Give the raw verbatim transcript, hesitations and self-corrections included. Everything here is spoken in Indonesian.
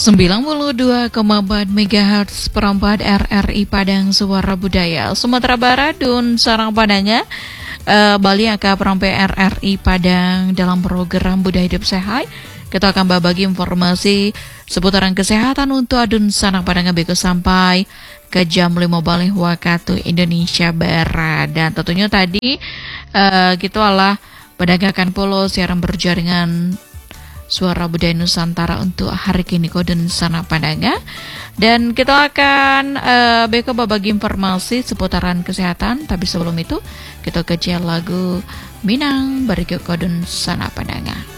sembilan puluh dua koma empat megahertz perempat R R I Padang Suara Budaya Sumatera Barat dan sarang padanya uh, Bali Aka Perampe R R I Padang dalam program Budaya Hidup Sehat. Kita akan berbagi informasi seputaran kesehatan untuk adun sarang padang beko sampai ke jam lima balik waktu Indonesia Barat. Dan tentunya tadi uh, gitu adalah pedagangan polo siaran berjaringan Suara Budaya Nusantara untuk hari kini Koden Sana Padanga. Dan kita akan uh, beko berbagi informasi seputaran kesehatan. Tapi sebelum itu kita kecil lagu Minang berikut Koden Sana Padanga.